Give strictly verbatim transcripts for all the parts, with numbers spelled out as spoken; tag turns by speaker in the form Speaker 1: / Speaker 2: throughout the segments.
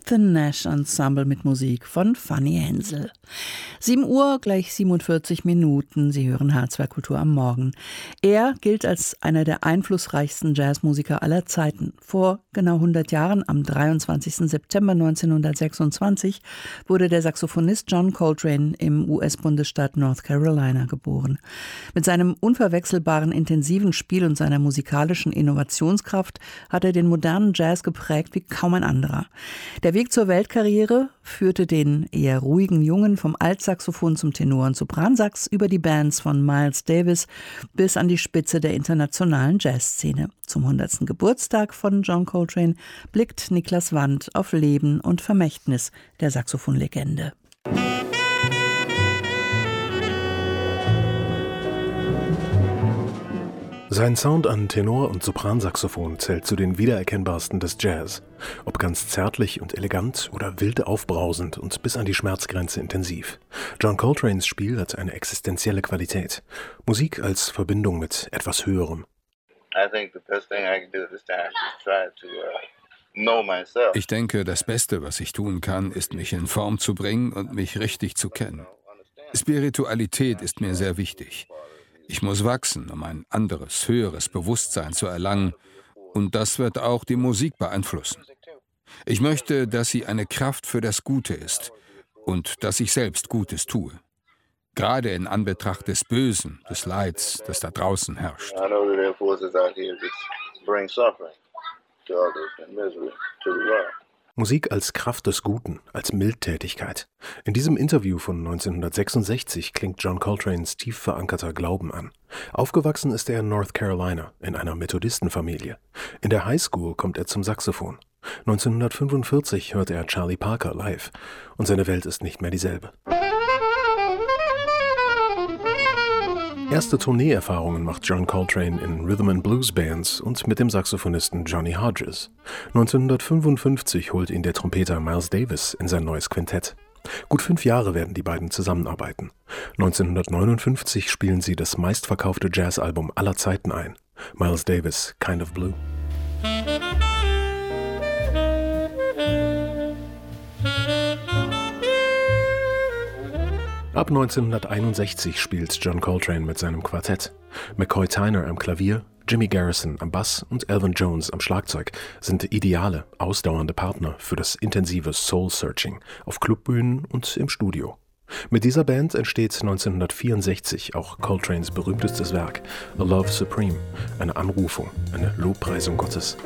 Speaker 1: The Nash Ensemble mit Musik von Fanny Hensel. sieben Uhr, gleich siebenundvierzig Minuten. Sie hören H zwei Kultur am Morgen. Er gilt als einer der einflussreichsten Jazzmusiker aller Zeiten. Vor genau hundert Jahren, am dreiundzwanzigsten September neunzehnhundertsechsundzwanzig, wurde der Saxophonist John Coltrane im U S-Bundesstaat North Carolina geboren. Mit seinem unverwechselbaren, intensiven Spiel und seiner musikalischen Innovationskraft hat er den modernen Jazz geprägt wie kaum ein anderer. Der Weg zur Weltkarriere führte den eher ruhigen Jungen vom Altsaxophon zum Tenor- und Sopransax über die Bands von Miles Davis bis an die Spitze der internationalen Jazzszene. Zum hundertsten Geburtstag von John Coltrane blickt Niklas Wandt auf Leben und Vermächtnis der Saxophonlegende.
Speaker 2: Sein Sound an Tenor- und Sopransaxophon zählt zu den wiedererkennbarsten des Jazz. Ob ganz zärtlich und elegant oder wild aufbrausend und bis an die Schmerzgrenze intensiv. John Coltranes Spiel hat eine existenzielle Qualität. Musik als Verbindung mit etwas Höherem.
Speaker 3: Ich denke, das Beste, was ich tun kann, ist, mich in Form zu bringen und mich richtig zu kennen. Spiritualität ist mir sehr wichtig. Ich muss wachsen, um ein anderes, höheres Bewusstsein zu erlangen, und das wird auch die Musik beeinflussen. Ich möchte, dass sie eine Kraft für das Gute ist und dass ich selbst Gutes tue. Gerade in Anbetracht des Bösen, des Leids, das da draußen herrscht.
Speaker 2: Musik als Kraft des Guten, als Mildtätigkeit. In diesem Interview von neunzehnhundertsechsundsechzig klingt John Coltranes tief verankerter Glauben an. Aufgewachsen ist er in North Carolina, in einer Methodistenfamilie. In der Highschool kommt er zum Saxophon. neunzehnhundertfünfundvierzig hört er Charlie Parker live und seine Welt ist nicht mehr dieselbe. Erste Tourneeerfahrungen macht John Coltrane in Rhythm and Blues Bands und mit dem Saxophonisten Johnny Hodges. neunzehnhundertfünfundfünfzig holt ihn der Trompeter Miles Davis in sein neues Quintett. Gut fünf Jahre werden die beiden zusammenarbeiten. neunzehnhundertneunundfünfzig spielen sie das meistverkaufte Jazzalbum aller Zeiten ein. Miles Davis, Kind of Blue. Ab neunzehnhunderteinundsechzig spielt John Coltrane mit seinem Quartett. McCoy Tyner am Klavier, Jimmy Garrison am Bass und Elvin Jones am Schlagzeug sind ideale, ausdauernde Partner für das intensive Soul-Searching auf Clubbühnen und im Studio. Mit dieser Band entsteht neunzehnhundertvierundsechzig auch Coltranes berühmtestes Werk, A Love Supreme, eine Anrufung, eine Lobpreisung Gottes.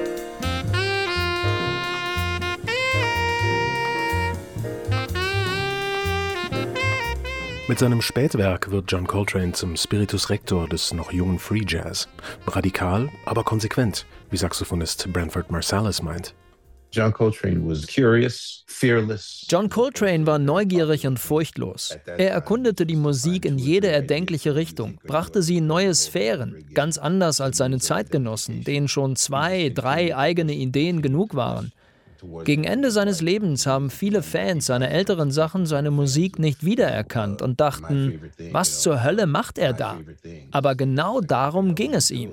Speaker 2: Mit seinem Spätwerk wird John Coltrane zum Spiritus Rector des noch jungen Free Jazz. Radikal, aber konsequent, wie Saxophonist Branford Marsalis meint.
Speaker 4: John Coltrane was curious, fearless.
Speaker 5: John Coltrane war neugierig und furchtlos. Er erkundete die Musik in jede erdenkliche Richtung, brachte sie in neue Sphären, ganz anders als seine Zeitgenossen, denen schon zwei, drei eigene Ideen genug waren. Gegen Ende seines Lebens haben viele Fans seiner älteren Sachen seine Musik nicht wiedererkannt und dachten, was zur Hölle macht er da? Aber genau darum ging es ihm.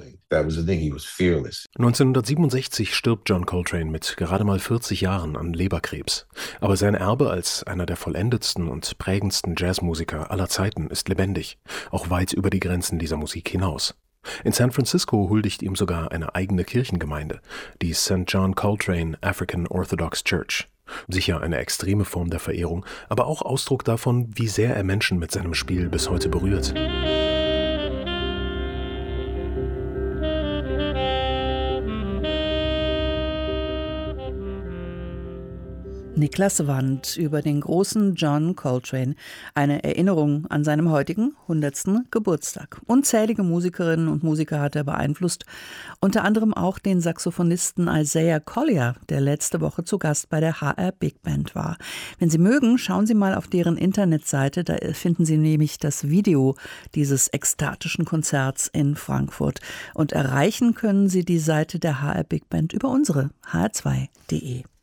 Speaker 2: neunzehnhundertsiebenundsechzig stirbt John Coltrane mit gerade mal vierzig Jahren an Leberkrebs. Aber sein Erbe als einer der vollendetsten und prägendsten Jazzmusiker aller Zeiten ist lebendig, auch weit über die Grenzen dieser Musik hinaus. In San Francisco huldigt ihm sogar eine eigene Kirchengemeinde, die Saint John Coltrane African Orthodox Church. Sicher eine extreme Form der Verehrung, aber auch Ausdruck davon, wie sehr er Menschen mit seinem Spiel bis heute berührt.
Speaker 1: Niklas Wandt über den großen John Coltrane, eine Erinnerung an seinem heutigen hundertsten Geburtstag. Unzählige Musikerinnen und Musiker hat er beeinflusst, unter anderem auch den Saxophonisten Isaiah Collier, der letzte Woche zu Gast bei der H R Big Band war. Wenn Sie mögen, schauen Sie mal auf deren Internetseite, da finden Sie nämlich das Video dieses ekstatischen Konzerts in Frankfurt. Und erreichen können Sie die Seite der H R Big Band über unsere H R zwei punkt de.